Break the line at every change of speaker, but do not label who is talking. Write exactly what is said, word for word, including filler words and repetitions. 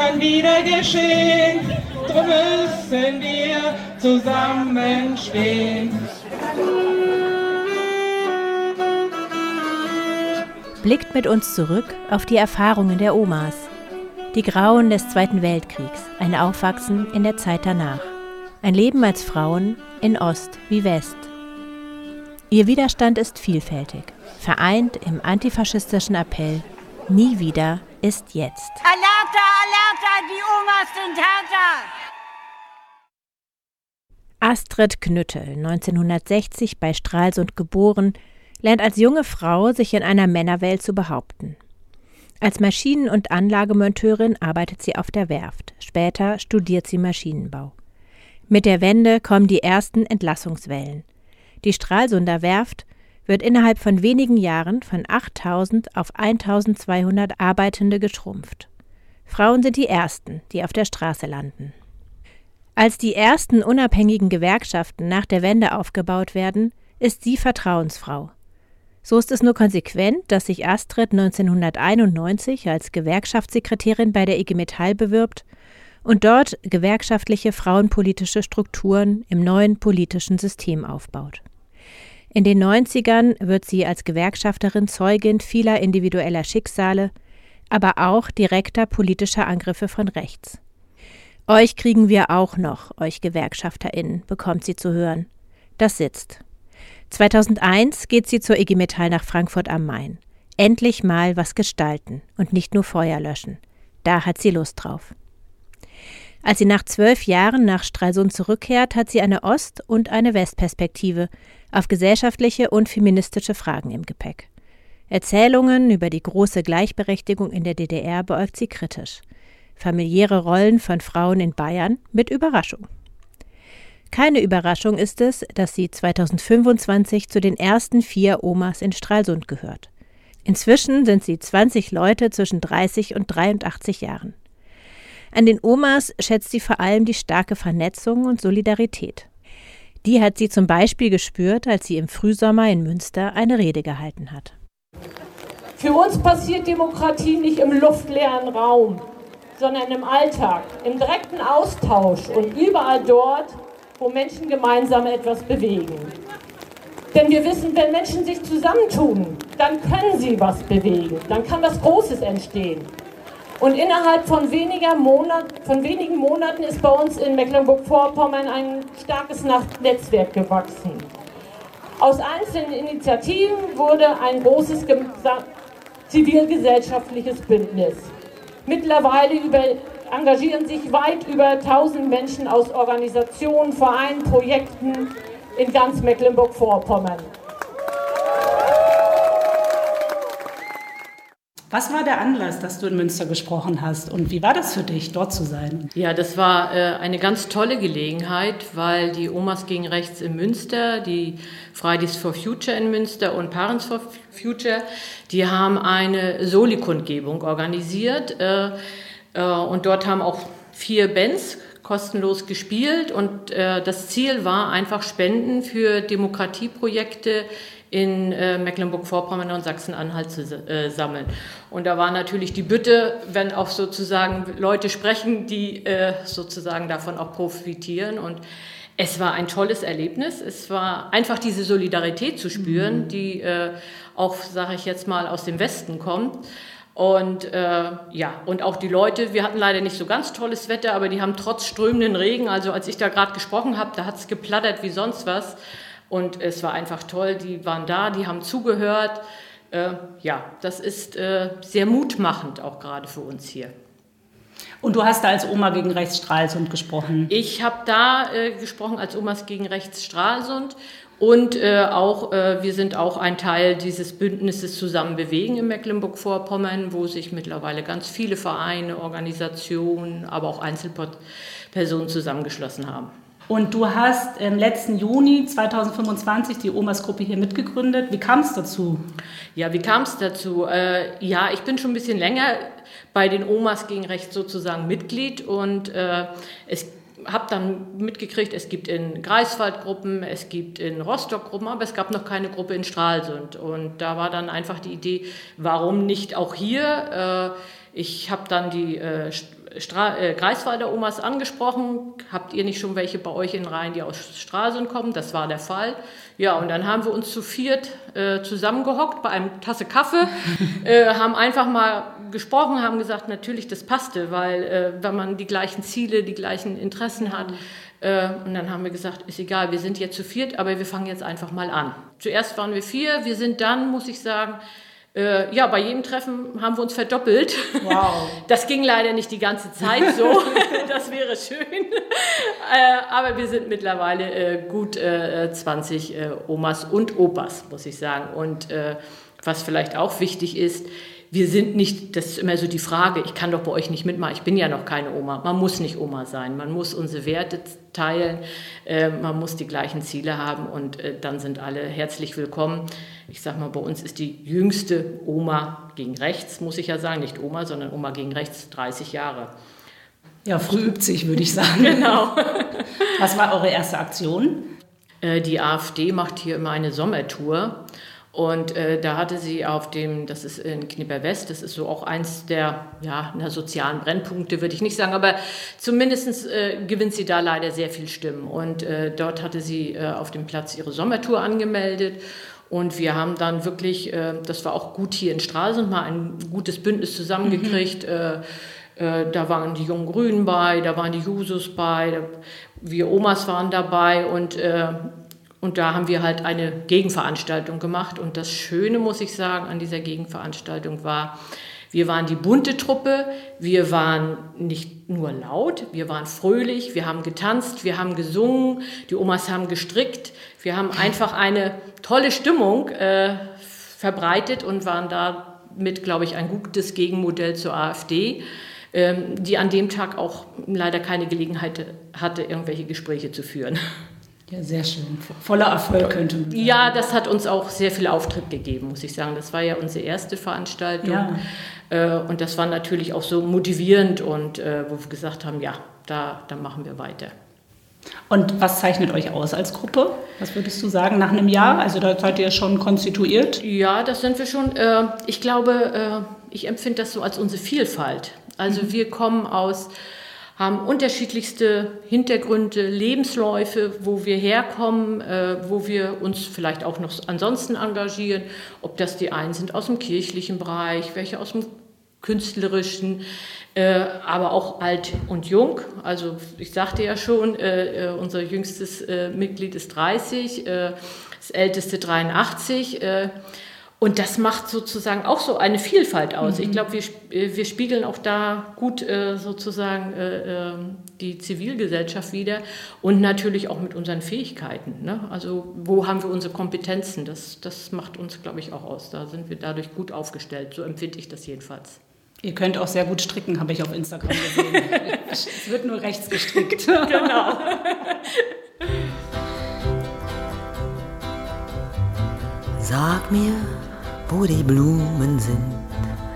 kann wieder geschehen, drum müssen wir zusammenstehen.
Blickt mit uns zurück auf die Erfahrungen der Omas. Die Grauen des Zweiten Weltkriegs, ein Aufwachsen in der Zeit danach. Ein Leben als Frauen in Ost wie West. Ihr Widerstand ist vielfältig, vereint im antifaschistischen Appell Nie wieder ist jetzt.
Alerta, alerta, die Omas sind härter!
Astrid Knüttel, neunzehnhundertsechzig bei Stralsund geboren, lernt als junge Frau sich in einer Männerwelt zu behaupten. Als Maschinen- und Anlagemonteurin arbeitet sie auf der Werft. Später studiert sie Maschinenbau. Mit der Wende kommen die ersten Entlassungswellen. Die Stralsunder Werft wird innerhalb von wenigen Jahren von achttausend auf eintausendzweihundert Arbeitende geschrumpft. Frauen sind die Ersten, die auf der Straße landen. Als die ersten unabhängigen Gewerkschaften nach der Wende aufgebaut werden, ist sie Vertrauensfrau. So ist es nur konsequent, dass sich Astrid neunzehnhunderteinundneunzig als Gewerkschaftssekretärin bei der I G Metall bewirbt und dort gewerkschaftliche frauenpolitische Strukturen im neuen politischen System aufbaut. In den neunzigern wird sie als Gewerkschafterin Zeugin vieler individueller Schicksale, aber auch direkter politischer Angriffe von rechts. Euch kriegen wir auch noch, euch GewerkschafterInnen, bekommt sie zu hören. Das sitzt. zweitausendeins geht sie zur I G Metall nach Frankfurt am Main. Endlich mal was gestalten und nicht nur Feuer löschen. Da hat sie Lust drauf. Als sie nach zwölf Jahren nach Stralsund zurückkehrt, hat sie eine Ost- und eine Westperspektive auf gesellschaftliche und feministische Fragen im Gepäck. Erzählungen über die große Gleichberechtigung in der D D R beäugt sie kritisch. Familiäre Rollen von Frauen in Bayern mit Überraschung. Keine Überraschung ist es, dass sie zweitausendfünfundzwanzig zu den ersten vier Omas in Stralsund gehört. Inzwischen sind sie zwanzig Leute zwischen dreißig und dreiundachtzig Jahren. An den Omas schätzt sie vor allem die starke Vernetzung und Solidarität. Die hat sie zum Beispiel gespürt, als sie im Frühsommer in Münster eine Rede gehalten hat.
Für uns passiert Demokratie nicht im luftleeren Raum, sondern im Alltag, im direkten Austausch und überall dort, wo Menschen gemeinsam etwas bewegen. Denn wir wissen, wenn Menschen sich zusammentun, dann können sie was bewegen, dann kann was Großes entstehen. Und innerhalb von, weniger Monat, von wenigen Monaten ist bei uns in Mecklenburg-Vorpommern ein starkes Netzwerk gewachsen. Aus einzelnen Initiativen wurde ein großes zivilgesellschaftliches Bündnis. Mittlerweile über, engagieren sich weit über tausend Menschen aus Organisationen, Vereinen, Projekten in ganz Mecklenburg-Vorpommern.
Was war der Anlass, dass du in Münster gesprochen hast und wie war das für dich, dort zu sein?
Ja, das war äh, eine ganz tolle Gelegenheit, weil die Omas gegen Rechts in Münster, die Fridays for Future in Münster und Parents for Future, die haben eine Soli-Kundgebung organisiert äh, äh, und dort haben auch vier Bands kostenlos gespielt und äh, das Ziel war einfach Spenden für Demokratieprojekte in äh, Mecklenburg-Vorpommern und Sachsen-Anhalt zu äh, sammeln. Und da war natürlich die Bitte, wenn auch sozusagen Leute sprechen, die äh, sozusagen davon auch profitieren. Und es war ein tolles Erlebnis. Es war einfach diese Solidarität zu spüren, mhm. die äh, auch, sage ich jetzt mal, aus dem Westen kommt. Und äh, ja, und auch die Leute, wir hatten leider nicht so ganz tolles Wetter, aber die haben trotz strömenden Regen, also als ich da gerade gesprochen habe, da hat es geplattert wie sonst was. Und es war einfach toll, die waren da, die haben zugehört. Äh, ja, das ist äh, sehr mutmachend auch gerade für uns hier.
Und du hast da als Oma gegen Rechts Stralsund gesprochen?
Ich habe da äh, gesprochen als Omas gegen Rechts Stralsund. Und äh, auch, äh, wir sind auch ein Teil dieses Bündnisses Zusammen bewegen in Mecklenburg-Vorpommern, wo sich mittlerweile ganz viele Vereine, Organisationen, aber auch Einzelpersonen zusammengeschlossen haben.
Und du hast im letzten Juni zweitausendfünfundzwanzig die Omas-Gruppe hier mitgegründet. Wie kam es dazu?
Ja, wie kam es dazu? Äh, ja, ich bin schon ein bisschen länger bei den Omas gegen Rechts sozusagen Mitglied und äh, es habe dann mitgekriegt, es gibt in Greifswald Gruppen, es gibt in Rostock Gruppen, aber es gab noch keine Gruppe in Stralsund. Und da war dann einfach die Idee, warum nicht auch hier? Äh, Ich habe dann die äh, Stra- äh, Greifswalder Omas angesprochen, habt ihr nicht schon welche bei euch in den Reihen, die aus Stralsund kommen? Das war der Fall. Ja, und dann haben wir uns zu viert äh, zusammengehockt bei einem Tasse Kaffee, äh, haben einfach mal gesprochen, haben gesagt, natürlich, das passte, weil äh, wenn man die gleichen Ziele, die gleichen Interessen hat, äh, und dann haben wir gesagt, ist egal, wir sind jetzt zu viert, aber wir fangen jetzt einfach mal an. Zuerst waren wir vier, wir sind dann, muss ich sagen, Äh, ja, bei jedem Treffen haben wir uns verdoppelt.
Wow.
Das ging leider nicht die ganze Zeit so, das wäre schön. äh, aber wir sind mittlerweile äh, gut äh, zwanzig äh, Omas und Opas, muss ich sagen. Und äh, was vielleicht auch wichtig ist, wir sind nicht, das ist immer so die Frage, ich kann doch bei euch nicht mitmachen, ich bin ja noch keine Oma. Man muss nicht Oma sein, man muss unsere Werte teilen, äh, man muss die gleichen Ziele haben und äh, dann sind alle herzlich willkommen. Ich sag mal, bei uns ist die jüngste Oma gegen rechts, muss ich ja sagen, nicht Oma, sondern Oma gegen rechts, dreißig Jahre.
Ja, früh übt sich, würde ich sagen.
Genau.
Was war eure erste Aktion?
Äh, die AfD macht hier immer eine Sommertour. Und äh, da hatte sie auf dem, das ist in Knipperwest, das ist so auch eins der ja, na, sozialen Brennpunkte, würde ich nicht sagen, aber zumindest äh, gewinnt sie da leider sehr viel Stimmen. Und äh, dort hatte sie äh, auf dem Platz ihre Sommertour angemeldet. Und wir haben dann wirklich, äh, das war auch gut hier in Stralsund, mal ein gutes Bündnis zusammengekriegt. Mhm. Äh, äh, da waren die Jungen Grünen bei, da waren die Jusos bei, da, wir Omas waren dabei und äh, Und da haben wir halt eine Gegenveranstaltung gemacht. Und das Schöne, muss ich sagen, an dieser Gegenveranstaltung war, wir waren die bunte Truppe, wir waren nicht nur laut, wir waren fröhlich, wir haben getanzt, wir haben gesungen, die Omas haben gestrickt. Wir haben einfach eine tolle Stimmung äh, verbreitet und waren damit, glaube ich, ein gutes Gegenmodell zur AfD, ähm, die an dem Tag auch leider keine Gelegenheit hatte, irgendwelche Gespräche zu führen.
Ja, sehr schön. Voller Erfolg könnte man sagen.
Ja, das hat uns auch sehr viel Auftritt gegeben, muss ich sagen. Das war ja unsere erste Veranstaltung.
Ja.
Äh, und das war natürlich auch so motivierend und äh, wo wir gesagt haben, ja, da, da machen wir weiter.
Und was zeichnet euch aus als Gruppe? Was würdest du sagen nach einem Jahr? Also da seid ihr schon konstituiert?
Ja, das sind wir schon. Äh, ich glaube, äh, ich empfinde das so als unsere Vielfalt. Also mhm. wir kommen aus... haben unterschiedlichste Hintergründe, Lebensläufe, wo wir herkommen, äh, wo wir uns vielleicht auch noch ansonsten engagieren. Ob das die einen sind aus dem kirchlichen Bereich, welche aus dem künstlerischen, äh, aber auch alt und jung. Also ich sagte ja schon, äh, unser jüngstes äh, Mitglied ist dreißig, äh, das älteste dreiundachtzig. Äh, Und das macht sozusagen auch so eine Vielfalt aus. Mhm. Ich glaube, wir, wir spiegeln auch da gut äh, sozusagen äh, die Zivilgesellschaft wider und natürlich auch mit unseren Fähigkeiten. Ne? Also wo haben wir unsere Kompetenzen? Das, das macht uns, glaube ich, auch aus. Da sind wir dadurch gut aufgestellt. So empfinde ich das jedenfalls.
Ihr könnt auch sehr gut stricken, habe ich auf Instagram gesehen. Es wird nur rechts gestrickt.
Genau.
Sag mir, wo die Blumen sind,